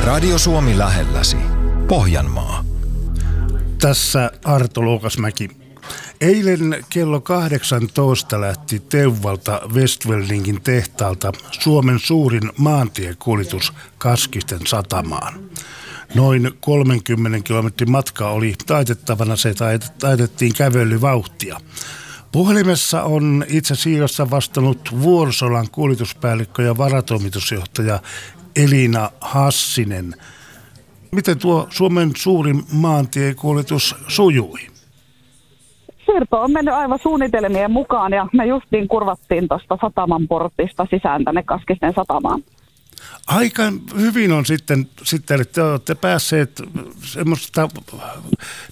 Radio Suomi lähelläsi. Pohjanmaa. Tässä Arto Luukasmäki. Eilen kello 18 lähti Teuvalta Westweldingin tehtaalta Suomen suurin maantiekuljetus Kaskisten satamaan. Noin 30 kilometrin matka oli taitettavana, se taitettiin kävelyvauhtia. Puhelimessa on itse siirrossa vastannut Vuorisolan kuljetuspäällikkö ja varatoimitusjohtaja Elina Hassinen. Miten tuo Suomen suurin maantiekuljetus sujui? Siirto on mennyt aivan suunnitelmien mukaan ja me justiin kurvattiin tuosta sataman portista sisään tänne Kaskisten satamaan. Aika hyvin on sitten että te olette päässeet semmoista